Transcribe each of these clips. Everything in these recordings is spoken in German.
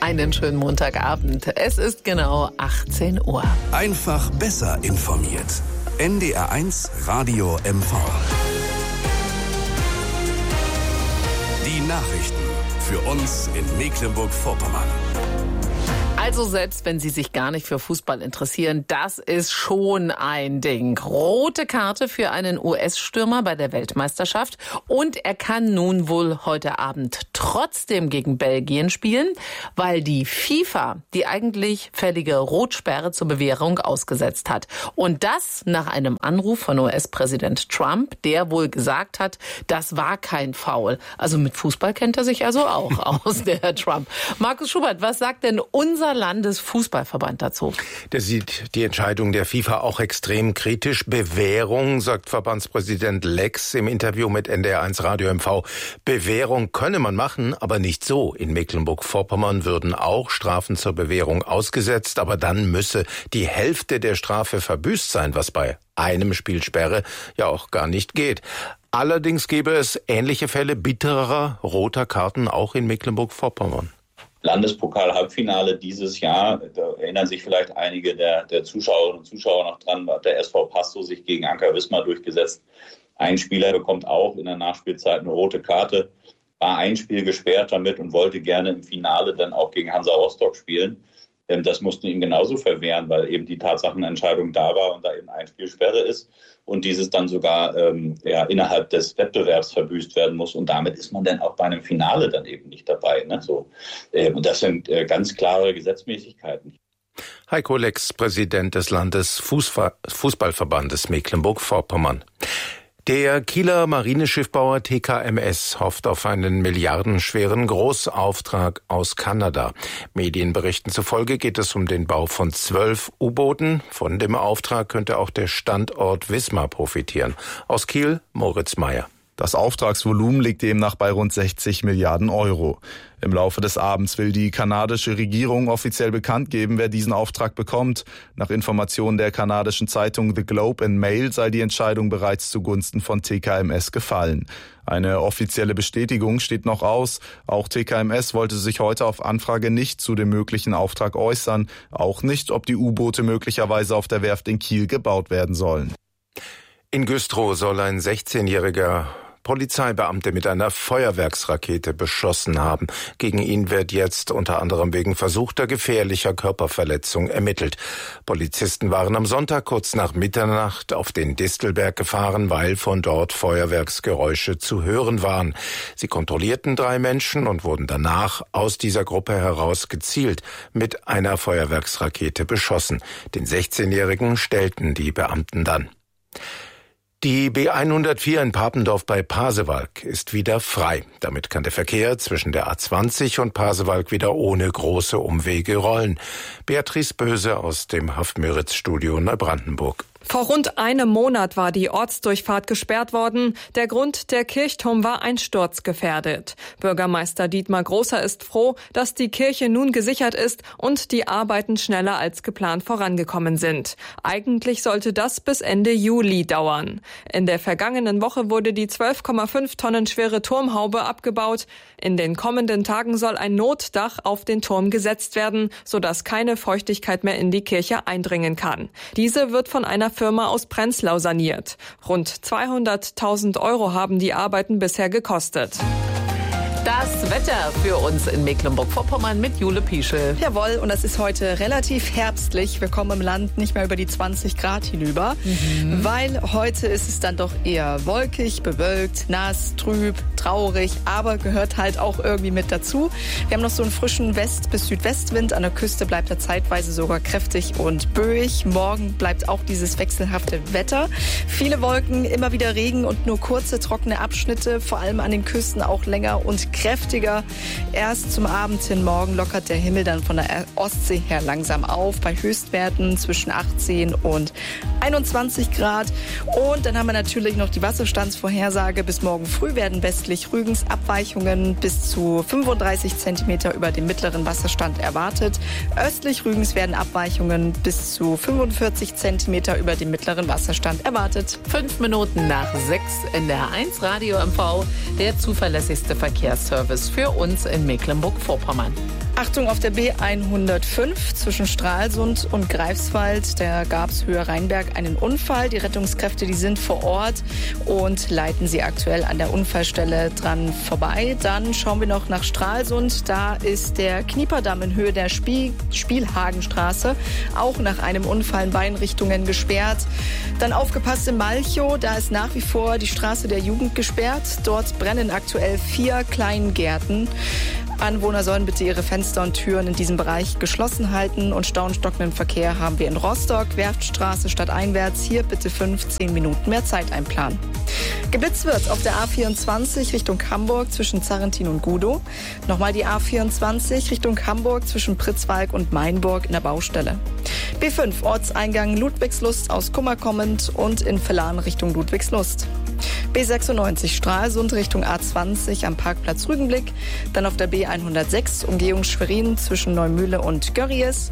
Einen schönen Montagabend. Es ist genau 18 Uhr. Einfach besser informiert. NDR1 Radio MV. Die Nachrichten für uns in Mecklenburg-Vorpommern. Also selbst wenn Sie sich gar nicht für Fußball interessieren, das ist schon ein Ding. Rote Karte für einen US-Stürmer bei der Weltmeisterschaft. Und er kann nun wohl heute Abend trotzdem gegen Belgien spielen, weil die FIFA die eigentlich fällige Rotsperre zur Bewährung ausgesetzt hat. Und das nach einem Anruf von US-Präsident Trump, der wohl gesagt hat, das war kein Foul. Also mit Fußball kennt er sich also auch aus, der Herr Trump. Markus Schubert, was sagt denn unser Landesfußballverband dazu? Der sieht die Entscheidung der FIFA auch extrem kritisch. Bewährung, sagt Verbandspräsident Lex im Interview mit NDR1 Radio MV. Bewährung könne man machen, aber nicht so. In Mecklenburg-Vorpommern würden auch Strafen zur Bewährung ausgesetzt, aber dann müsse die Hälfte der Strafe verbüßt sein, was bei einem Spielsperre ja auch gar nicht geht. Allerdings gäbe es ähnliche Fälle bitterer roter Karten auch in Mecklenburg-Vorpommern. Landespokal-Halbfinale dieses Jahr, da erinnern sich vielleicht einige der Zuschauerinnen und Zuschauer noch dran, hat der SV Pastow sich gegen Anker Wismar durchgesetzt. Ein Spieler bekommt auch in der Nachspielzeit eine rote Karte, war ein Spiel gesperrt damit und wollte gerne im Finale dann auch gegen Hansa Rostock spielen. Das mussten ihm genauso verwehren, weil eben die Tatsachenentscheidung da war und da eben ein Spiel Sperre ist und dieses dann sogar innerhalb des Wettbewerbs verbüßt werden muss. Und damit ist man dann auch bei einem Finale dann eben nicht dabei. Ne? Und das sind ganz klare Gesetzmäßigkeiten. Heiko Lex, Präsident des Landesfußballverbandes Mecklenburg-Vorpommern. Der Kieler Marineschiffbauer TKMS hofft auf einen milliardenschweren Großauftrag aus Kanada. Medienberichten zufolge geht es um den Bau von 12 U-Booten. Von dem Auftrag könnte auch der Standort Wismar profitieren. Aus Kiel, Moritz Meyer. Das Auftragsvolumen liegt demnach bei rund 60 Milliarden Euro. Im Laufe des Abends will die kanadische Regierung offiziell bekannt geben, wer diesen Auftrag bekommt. Nach Informationen der kanadischen Zeitung The Globe and Mail sei die Entscheidung bereits zugunsten von TKMS gefallen. Eine offizielle Bestätigung steht noch aus. Auch TKMS wollte sich heute auf Anfrage nicht zu dem möglichen Auftrag äußern. Auch nicht, ob die U-Boote möglicherweise auf der Werft in Kiel gebaut werden sollen. In Güstrow soll ein 16-jähriger Polizeibeamte mit einer Feuerwerksrakete beschossen haben. Gegen ihn wird jetzt unter anderem wegen versuchter gefährlicher Körperverletzung ermittelt. Polizisten waren am Sonntag kurz nach Mitternacht auf den Distelberg gefahren, weil von dort Feuerwerksgeräusche zu hören waren. Sie kontrollierten 3 Menschen und wurden danach aus dieser Gruppe heraus gezielt mit einer Feuerwerksrakete beschossen. Den 16-Jährigen stellten die Beamten dann. Die B104 in Papendorf bei Pasewalk ist wieder frei. Damit kann der Verkehr zwischen der A20 und Pasewalk wieder ohne große Umwege rollen. Beatrice Böse aus dem Haft-Müritz-Studio Neubrandenburg. Vor rund einem Monat war die Ortsdurchfahrt gesperrt worden. Der Grund, der Kirchturm war einsturzgefährdet. Bürgermeister Dietmar Großer ist froh, dass die Kirche nun gesichert ist und die Arbeiten schneller als geplant vorangekommen sind. Eigentlich sollte das bis Ende Juli dauern. In der vergangenen Woche wurde die 12,5 Tonnen schwere Turmhaube abgebaut. In den kommenden Tagen soll ein Notdach auf den Turm gesetzt werden, sodass keine Feuchtigkeit mehr in die Kirche eindringen kann. Diese wird von einer Firma aus Prenzlau saniert. Rund 200.000 € haben die Arbeiten bisher gekostet. Das Wetter für uns in Mecklenburg-Vorpommern mit Jule Pieschel. Jawohl, und es ist heute relativ herbstlich. Wir kommen im Land nicht mehr über die 20 Grad hinüber, weil heute ist es dann doch eher wolkig, bewölkt, nass, trüb, traurig, aber gehört halt auch irgendwie mit dazu. Wir haben noch so einen frischen West- bis Südwestwind. An der Küste bleibt er zeitweise sogar kräftig und böig. Morgen bleibt auch dieses wechselhafte Wetter. Viele Wolken, immer wieder Regen und nur kurze trockene Abschnitte, vor allem an den Küsten auch länger und kräftiger. Erst zum Abend hin morgen lockert der Himmel dann von der Ostsee her langsam auf, bei Höchstwerten zwischen 18 und 21 Grad. Und dann haben wir natürlich noch die Wasserstandsvorhersage. Bis morgen früh werden westlich Rügens Abweichungen bis zu 35 Zentimeter über dem mittleren Wasserstand erwartet. Östlich Rügens werden Abweichungen bis zu 45 Zentimeter über dem mittleren Wasserstand erwartet. 5 Minuten nach 6 NDR1 Radio MV, der zuverlässigste Verkehrsservice für uns in Mecklenburg-Vorpommern. Achtung auf der B105 zwischen Stralsund und Greifswald. Da gab es Höhe Rheinberg einen Unfall. Die Rettungskräfte, die sind vor Ort und leiten sie aktuell an der Unfallstelle dran vorbei. Dann schauen wir noch nach Stralsund. Da ist der Knieperdamm in Höhe der Spielhagenstraße auch nach einem Unfall in beiden Richtungen gesperrt. Dann aufgepasst in Malchow. Da ist nach wie vor die Straße der Jugend gesperrt. Dort brennen aktuell 4 Kleingärten. Anwohner sollen bitte ihre Fenster und Türen in diesem Bereich geschlossen halten. Und stockenden Verkehr haben wir in Rostock, Werftstraße stadteinwärts. Hier bitte 15 Minuten mehr Zeit einplanen. Geblitzt wird auf der A24 Richtung Hamburg zwischen Zarrentin und Gudow. Nochmal die A24 Richtung Hamburg zwischen Pritzwalk und Mainburg in der Baustelle. B5 Ortseingang Ludwigslust aus Kummer kommend und in Villan Richtung Ludwigslust. B96 Stralsund Richtung A20 am Parkplatz Rügenblick. Dann auf der B106 Umgehung Schwerin zwischen Neumühle und Görries.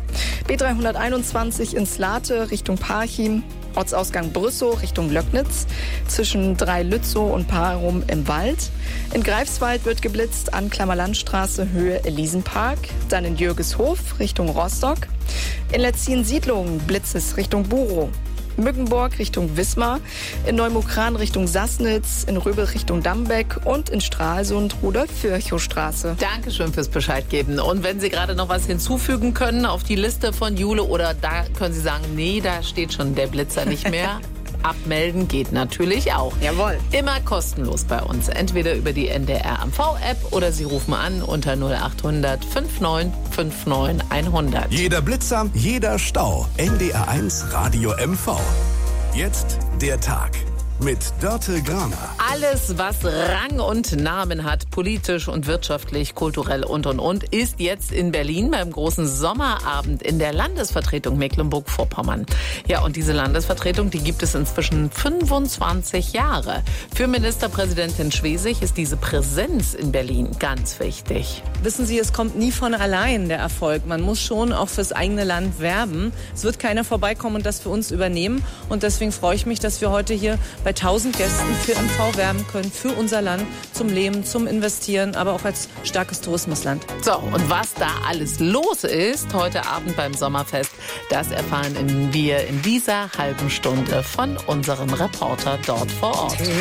B321 ins Late Richtung Parchim. Ortsausgang Brüssow Richtung Löcknitz zwischen Drei-Lützow und Parum im Wald. In Greifswald wird geblitzt an Klammerlandstraße Höhe Elisenpark. Dann in Jürgeshof Richtung Rostock. In Letzin-Siedlung Blitzes Richtung Burow. Mückenburg Richtung Wismar, in Neumukran Richtung Sassnitz, in Röbel Richtung Dambeck und in Stralsund Rudolf-Virchow-Straße. Dankeschön fürs Bescheid geben. Und wenn Sie gerade noch was hinzufügen können auf die Liste von Jule oder da können Sie sagen, nee, da steht schon der Blitzer nicht mehr. Abmelden geht natürlich auch. Jawohl. Immer kostenlos bei uns. Entweder über die NDR MV-App oder Sie rufen an unter 0800 5959 100. Jeder Blitzer, jeder Stau. NDR1 Radio MV. Jetzt der Tag. Mit Dörte Graner. Alles, was Rang und Namen hat, politisch und wirtschaftlich, kulturell und, ist jetzt in Berlin beim großen Sommerabend in der Landesvertretung Mecklenburg-Vorpommern. Ja, und diese Landesvertretung, die gibt es inzwischen 25 Jahre. Für Ministerpräsidentin Schwesig ist diese Präsenz in Berlin ganz wichtig. Wissen Sie, es kommt nie von allein, der Erfolg. Man muss schon auch fürs eigene Land werben. Es wird keiner vorbeikommen und das für uns übernehmen. Und deswegen freue ich mich, dass wir heute hier bei 1000 Gästen für MV werben können, für unser Land, zum Leben, zum Investieren, aber auch als starkes Tourismusland. So, und was da alles los ist heute Abend beim Sommerfest, das erfahren wir in dieser halben Stunde von unserem Reporter dort vor Ort.